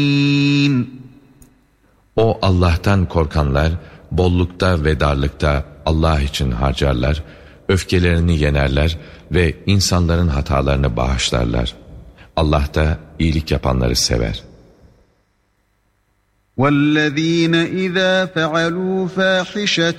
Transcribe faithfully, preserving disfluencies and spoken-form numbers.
O Allah'tan korkanlar, bollukta ve darlıkta Allah için harcarlar, öfkelerini yenerler ve insanların hatalarını bağışlarlar. Allah da iyilik yapanları sever. وَالَّذ۪ينَ اِذَا فَعَلُوا فَاحِشَةً